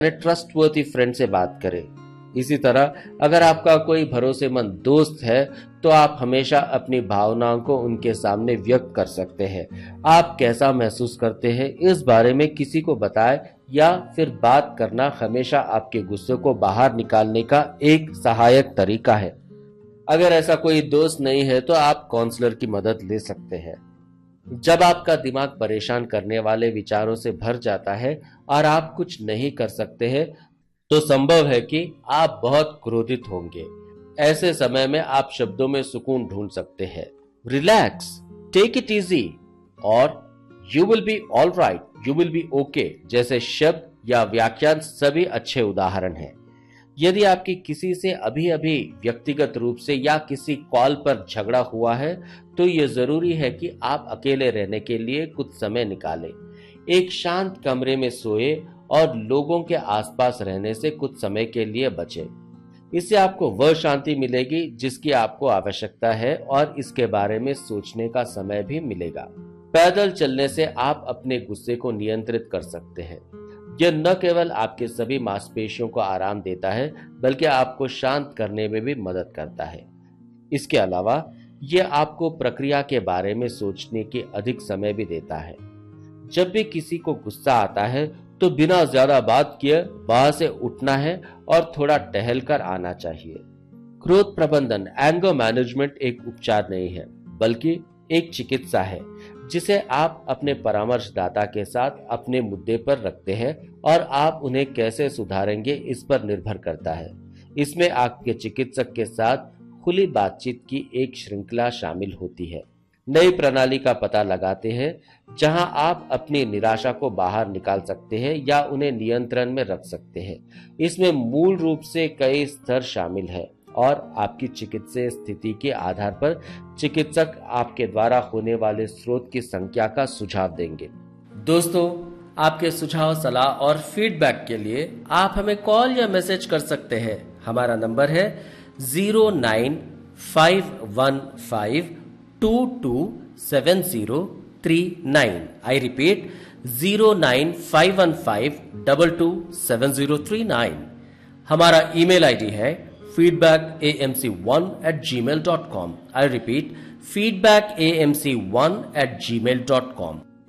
Trustworthy friend से बात करें। इसी तरह अगर आपका कोई भरोसेमंद दोस्त है तो आप हमेशा अपनी भावनाओं को उनके सामने व्यक्त कर सकते हैं। आप कैसा महसूस करते हैं इस बारे में किसी को बताएं या फिर बात करना हमेशा आपके गुस्से को बाहर निकालने का एक सहायक तरीका है। अगर ऐसा कोई दोस्त नहीं है तो आप काउंसलर की मदद ले सकते हैं। जब आपका दिमाग परेशान करने वाले विचारों से भर जाता है और आप कुछ नहीं कर सकते हैं तो संभव है कि आप बहुत क्रोधित होंगे। ऐसे समय में आप शब्दों में सुकून ढूंढ सकते हैं। रिलैक्स, टेक इट इजी और you will be all right, you will be okay जैसे शब्द या व्याख्यान सभी अच्छे उदाहरण हैं। यदि आपकी किसी से अभी अभी व्यक्तिगत रूप से या किसी कॉल पर झगड़ा हुआ है तो ये जरूरी है कि आप अकेले रहने के लिए कुछ समय निकालें। एक शांत कमरे में सोए और लोगों के आसपास रहने से कुछ समय के लिए बचें। इससे आपको वह शांति मिलेगी जिसकी आपको आवश्यकता है और इसके बारे में सोचने का समय भी मिलेगा। पैदल चलने से आप अपने गुस्से को नियंत्रित कर सकते हैं। यह न केवल आपके सभी मांसपेशियों को आराम देता है बल्कि आपको शांत करने में भी मदद करता है। इसके अलावा यह आपको प्रक्रिया के बारे में सोचने की अधिक समय भी देता है। जब भी किसी को गुस्सा आता है तो बिना ज्यादा बात किए वहां से उठना है और थोड़ा टहल कर आना चाहिए। क्रोध प्रबंधन, एंगर मैनेजमेंट एक उपचार नहीं है बल्कि एक चिकित्सा है जिसे आप अपने परामर्शदाता के साथ अपने मुद्दे पर रखते हैं और आप उन्हें कैसे सुधारेंगे इस पर निर्भर करता है। इसमें आपके चिकित्सक के साथ खुली बातचीत की एक श्रृंखला शामिल होती है। नई प्रणाली का पता लगाते हैं जहां आप अपनी निराशा को बाहर निकाल सकते हैं या उन्हें नियंत्रण में रख सकते हैं। इसमें मूल रूप से कई स्तर शामिल हैं और आपकी चिकित्सीय स्थिति के आधार पर चिकित्सक आपके द्वारा होने वाले स्रोत की संख्या का सुझाव देंगे। दोस्तों, आपके सुझाव, सलाह और फीडबैक के लिए आप हमें कॉल या मैसेज कर सकते हैं। हमारा नंबर है 09515227039। I repeat 09515227039। हमारा ईमेल आईडी है feedbackamc1@gmail.com। I repeat feedbackamc1@gmail.com।